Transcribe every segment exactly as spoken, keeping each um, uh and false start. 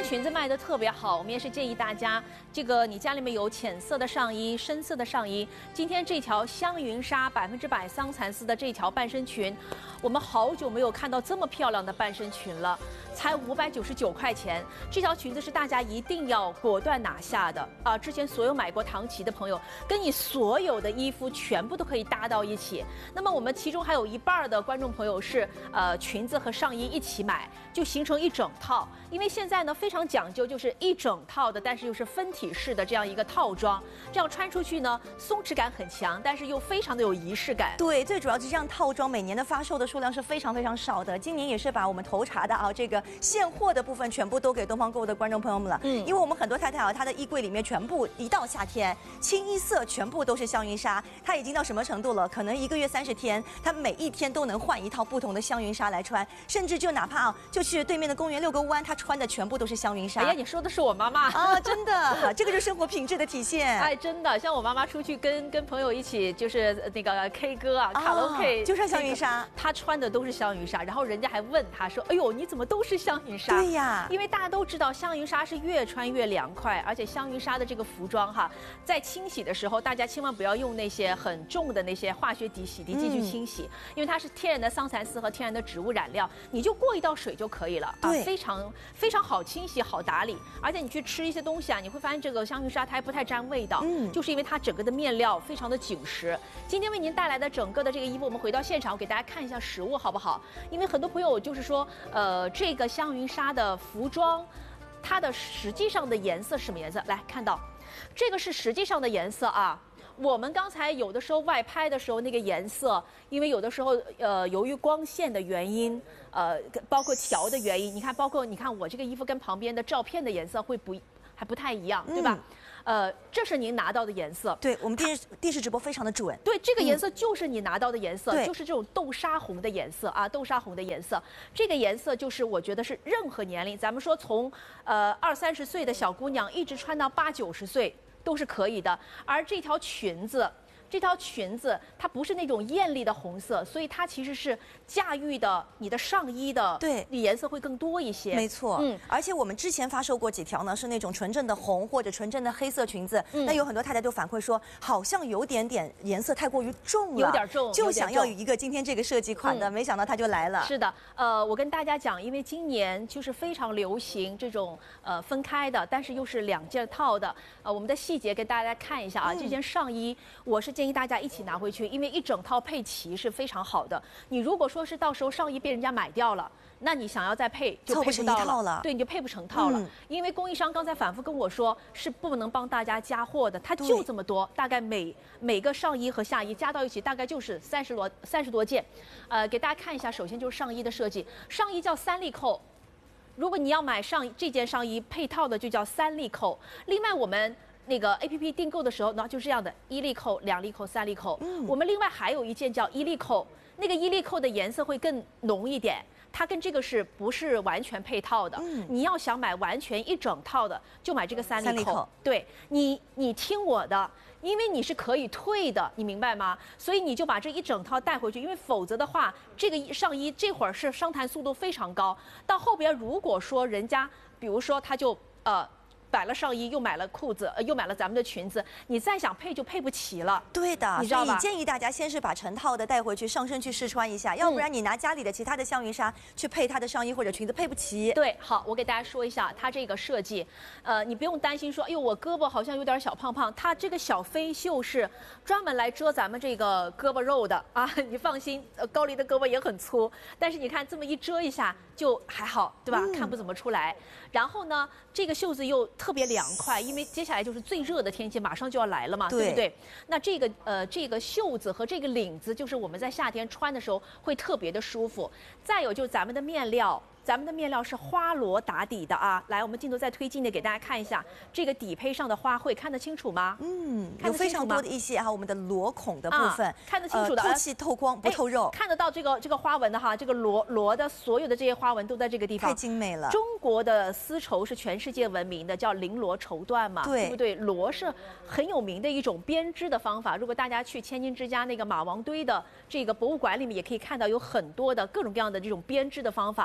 裙子卖的特别好，我们也是建议大家，这个你家里面有浅色的上衣、深色的上衣，今天这条香云纱百分之百桑蚕丝的这条半身裙，我们好久没有看到这么漂亮的半身裙了，才五百九十九块钱。这条裙子是大家一定要果断拿下的啊！之前所有买过唐奇的朋友，跟你所有的衣服全部都可以搭到一起。那么我们其中还有一半的观众朋友是呃裙子和上衣一起买，就形成一整套。因为现在呢非常讲究，就是一整套的，但是又是分体式的这样一个套装，这样穿出去呢松弛感很强，但是又非常的有仪式感。 对，最主要是这样套装每年的发售的数量是非常非常少的，今年也是把我们头查的啊这个现货的部分全部都给东方购物的观众朋友们了。嗯，因为我们很多太太啊，她的衣柜里面全部一到夏天，清一色全部都是香云纱，她已经到什么程度了？可能一个月三十天，她每一天都能换一套不同的香云纱来穿，甚至就哪怕啊，就去对面的公园遛个弯，她穿的全部都是香云纱。 哎呀，你说的是我妈妈啊，真的，这个就是生活品质的体现。 哎，真的，像我妈妈出去跟跟朋友一起，就是那个 K 歌啊，卡拉 OK，、 哦、就穿香云纱， 她穿的都是香云纱，然后人家还问她说：“哎呦，你怎么都是香云纱？” 对呀， 因为大家都知道香云纱是越穿越凉快，而且香云纱的这个服装哈，在清洗的时候，大家千万不要用那些很重的那些化学底洗涤剂去清洗，嗯、因为它是天然的桑蚕丝和天然的植物染料，你就过一道水就可以了， 对， 啊、非常非常好清洗、好打理。而且你去吃一些东西啊，你会发现这个香云纱它还不太沾味道，嗯，就是因为它整个的面料非常的紧实。今天为您带来的整个的这个衣服，我们回到现场，我给大家看一下实物好不好？因为很多朋友就是说，呃，这个香云纱的服装，它的实际上的颜色是什么颜色？来看到，这个是实际上的颜色啊。我们刚才有的时候外拍的时候那个颜色，因为有的时候呃由于光线的原因，呃包括调的原因，你看包括你看我这个衣服跟旁边的照片的颜色会不还不太一样，对吧？嗯呃，这是您拿到的颜色。 对我们电视电视直播非常的准。 对，这个颜色就是你拿到的颜色， 嗯、 就是这种豆沙红的颜色啊，豆沙红的颜色。这个颜色就是我觉得是任何年龄，咱们说从呃二三十岁的小姑娘一直穿到八九十岁都是可以的。而这条裙子。这条裙子它不是那种艳丽的红色，所以它其实是驾驭的你的上衣的对颜色会更多一些。 没错，嗯，而且我们之前发售过几条呢，是那种纯正的红或者纯正的黑色裙子，嗯、那有很多太太都反馈说，好像有点点颜色太过于重了， 有点重， 就想要有一个今天这个设计款的，嗯、没想到它就来了。 是的，呃，我跟大家讲，因为今年就是非常流行这种呃分开的，但是又是两件套的，呃，我们的细节给大家看一下啊，嗯、这件上衣我是建议大家一起拿回去，因为一整套配齐是非常好的。你如果说是到时候上衣被人家买掉了，那你想要再配就配不到了， 了对，你就配不成套了。嗯、因为供应商刚才反复跟我说，是不能帮大家加货的，它就这么多，大概每每个上衣和下衣加到一起，大概就是三十多三十多件。呃，给大家看一下，首先就是上衣的设计，上衣叫三粒扣。如果你要买上这件上衣配套的，就叫三粒扣。另外我们。那个 A P P 订购的时候呢，就是这样的，一粒扣、两粒扣、三粒扣。嗯，我们另外还有一件叫一粒扣，那个一粒扣的颜色会更浓一点，它跟这个是不是完全配套的？嗯，你要想买完全一整套的，就买这个三粒扣。三粒扣对你，你听我的，因为你是可以退的，你明白吗？所以你就把这一整套带回去，因为否则的话，这个上衣这会儿是伤弹速度非常高，到后边如果说人家，比如说他就呃。买了上衣，又买了裤子，呃，又买了咱们的裙子，你再想配就配不齐了。 对的， 你知道吧？ 所以建议大家先是把成套的带回去，上身去试穿一下，要不然你拿家里的其他的香云纱去配它的上衣或者裙子，配不齐。 对，好，我给大家说一下它这个设计，呃，你不用担心说，哎呦，我胳膊好像有点小胖胖，它这个小飞袖是专门来遮咱们这个胳膊肉的啊，你放心，呃，高丽的胳膊也很粗，但是你看这么一遮一下就还好，对吧？嗯、看不怎么出来。然后呢，这个袖子又特别凉快，因为接下来就是最热的天气，马上就要来了嘛， 对, 对不对？那这个呃，这个袖子和这个领子，就是我们在夏天穿的时候会特别的舒服。再有就是咱们的面料。咱们的面料是花罗打底的啊，来，我们镜头再推进的给大家看一下这个底配上的花卉，看得清楚吗？ 嗯，有非常多的一些哈，我们的螺孔的部分， 啊、看得清楚的， 呃、透气透光不透肉， 看得到这个这个花纹的哈，这个螺螺的所有的这些花纹都在这个地方， 太精美了。 中国的丝绸是全世界闻名的，叫绫罗绸缎嘛， 对， 对不对？罗是很有名的一种编织的方法。如果大家去千金之家那个马王堆的这个博物馆里面，也可以看到有很多的各种各样的这种编织的方法。罗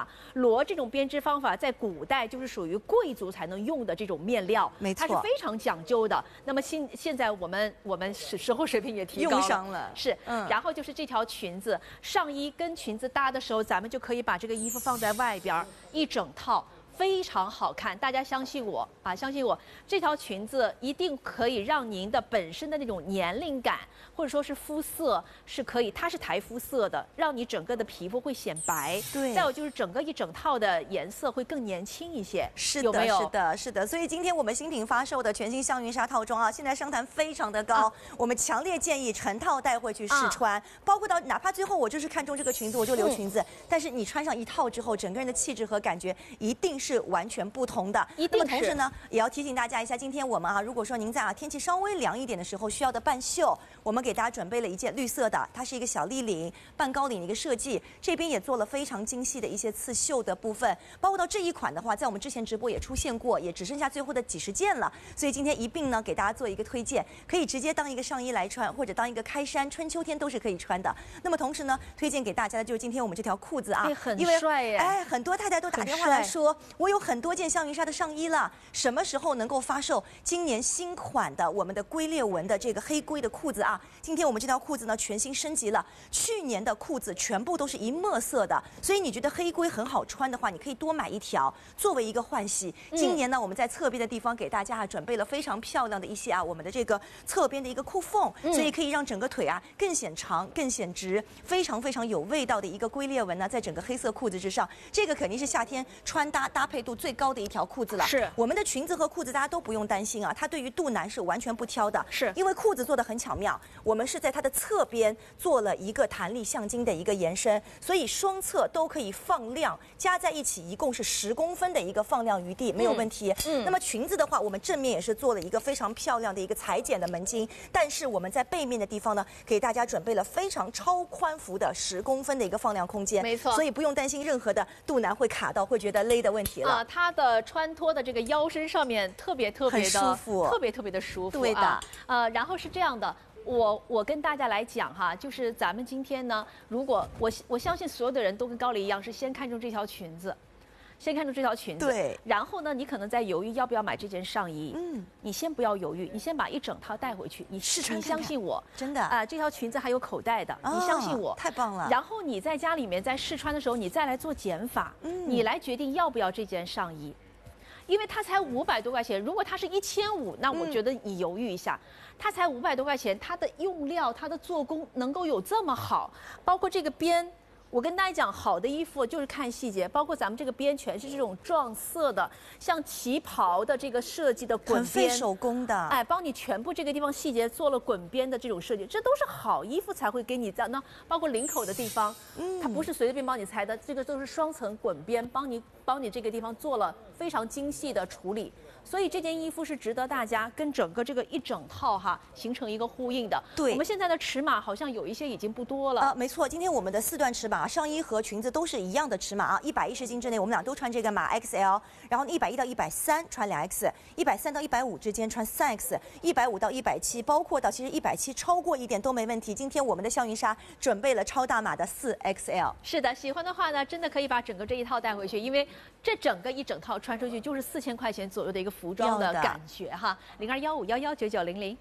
罗这种编织方法在古代就是属于贵族才能用的这种面料， 没错， 它是非常讲究的。那么现现在我们我们时生活水平也提高了， 用上了， 是，嗯。然后就是这条裙子，上衣跟裙子搭的时候，咱们就可以把这个衣服放在外边，一整套。非常好看，大家相信我啊！相信我，这条裙子一定可以让您的本身的那种年龄感，或者说是肤色是可以，它是台肤色的，让你整个的皮肤会显白。 对， 再有就是整个一整套的颜色会更年轻一些。 是的， 有没有？ 是的，是的。所以今天我们新品发售的全新香云纱套装啊，现在商谈非常的高，啊、我们强烈建议成套带回去试穿，啊、包括到哪怕最后我就是看中这个裙子，我就留裙子，嗯、但是你穿上一套之后，整个人的气质和感觉一定是完全不同的。 一定是。 那么同时呢，也要提醒大家一下，今天我们啊，如果说您在啊天气稍微凉一点的时候需要的半袖，我们给大家准备了一件绿色的，它是一个小立领、半高领的一个设计，这边也做了非常精细的一些刺绣的部分，包括到这一款的话，在我们之前直播也出现过，也只剩下最后的几十件了，所以今天一并呢给大家做一个推荐，可以直接当一个上衣来穿，或者当一个开衫，春秋天都是可以穿的。那么同时呢，推荐给大家的就是今天我们这条裤子啊， 哎、很帅耶！哎，很多太太都打电话来说，我有很多件香云纱的上衣了，什么时候能够发售今年新款的我们的龟裂纹的这个黑龟的裤子啊？今天我们这条裤子呢全新升级了，去年的裤子全部都是一墨色的，所以你觉得黑龟很好穿的话，你可以多买一条作为一个换洗。今年呢，我们在侧边的地方给大家啊准备了非常漂亮的一些啊我们的这个侧边的一个裤缝，所以可以让整个腿啊更显长、更显直，非常非常有味道的一个龟裂纹呢，在整个黑色裤子之上，这个肯定是夏天穿搭搭配度最高的一条裤子了。 是我们的裙子和裤子大家都不用担心啊，它对于肚腩是完全不挑的， 是因为裤子做的很巧妙，我们是在它的侧边做了一个弹力橡筋的一个延伸，所以双侧都可以放量，加在一起一共是十公分的一个放量余地，没有问题。嗯，那么裙子的话，我们正面也是做了一个非常漂亮的一个裁剪的门襟，但是我们在背面的地方呢，给大家准备了非常超宽幅的十公分的一个放量空间， 没错， 所以不用担心任何的肚腩会卡到，会觉得勒的问题了。 啊，它的穿脱的这个腰身上面特别特别的舒服， 特别特别的舒服。 对的， 啊、呃，然后是这样的。我我跟大家来讲哈，就是咱们今天呢，如果我我相信所有的人都跟高丽一样，是先看中这条裙子，先看中这条裙子， 对， 然后呢，你可能在犹豫要不要买这件上衣， 嗯， 你先不要犹豫，你先把一整套带回去，你试穿，你相信我， 真的啊、呃，这条裙子还有口袋的，哦、你相信我， 太棒了。 然后你在家里面在试穿的时候，你再来做减法，嗯，你来决定要不要这件上衣。因为它才五百多块钱，如果它是一千五，那我觉得你犹豫一下。嗯、它才五百多块钱，它的用料、它的做工能够有这么好，包括这个边。我跟大家讲，好的衣服就是看细节，包括咱们这个边全是这种撞色的，像旗袍的这个设计的滚边， 很费手工的， 哎，帮你全部这个地方细节做了滚边的这种设计，这都是好衣服才会给你在那，包括领口的地方，嗯，它不是随随便帮你裁的，这个都是双层滚边，帮你帮你这个地方做了非常精细的处理。所以这件衣服是值得大家跟整个这个一整套哈形成一个呼应的。 对， 我们现在的尺码好像有一些已经不多了。 啊，没错，今天我们的四段尺码，上衣和裙子都是一样的尺码啊，一百一十斤之内，我们俩都穿这个码 X L， 然后一百一到一百三穿两 X， 一百三到一百五之间穿三 X， 一百五到一百七，包括到其实一百七超过一点都没问题。今天我们的香云纱准备了超大码的四 X L。 是的，喜欢的话呢，真的可以把整个这一套带回去，因为这整个一整套穿出去就是四千块钱左右的一个服装的感觉哈。零二幺五幺幺九九零零。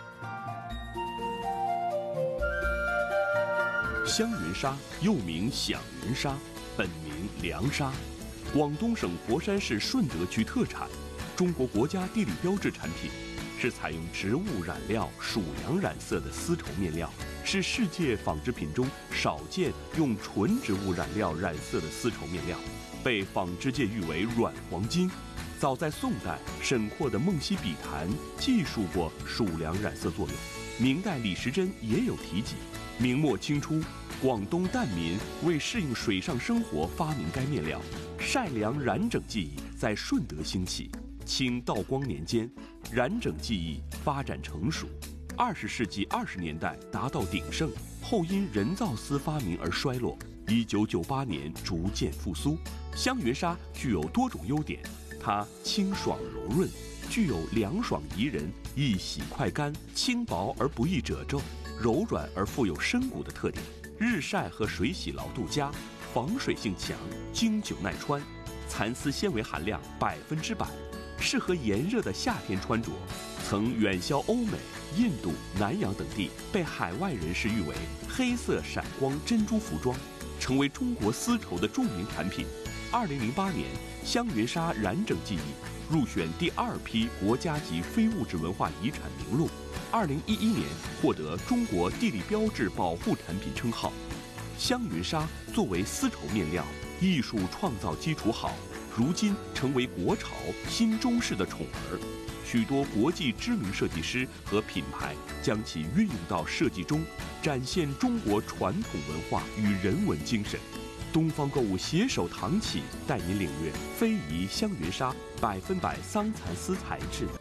香云纱又名响云纱，本名凉纱，广东省佛山市顺德区特产，中国国家地理标志产品，是采用植物染料属羊染色的丝绸面料，是世界纺织品中少见用纯植物染料染色的丝绸面料，被纺织界誉为软黄金。早在宋代，沈括的《梦溪笔谈》记述过属良染色作用，明代李时珍也有提及。明末清初，广东疍民为适应水上生活发明该面料，晒凉染整技艺在顺德兴起。清道光年间，染整技艺发展成熟，二十世纪二十年代达到鼎盛，后因人造丝发明而衰落。一九九八年逐渐复苏。香云纱具有多种优点，它清爽柔润，具有凉爽宜人、易洗快干、轻薄而不易褶皱、柔软而富有深骨的特点。日晒和水洗劳度佳， 防水性强，经久耐穿，蚕丝纤维含量百分之百，适合炎热的夏天穿着。曾远销欧美、印度、南洋等地，被海外人士誉为黑色闪光珍珠服装，成为中国丝绸的著名产品。二零零八年，香云纱染整技艺入选第二批国家级非物质文化遗产名录。二零一一年获得中国地理标志保护产品称号。香云纱作为丝绸面料，艺术创造基础好，如今成为国潮新中式的宠儿。许多国际知名设计师和品牌将其运用到设计中，展现中国传统文化与人文精神。东方购物携手唐启，带您领略非遗香云纱百分百桑蚕丝材质。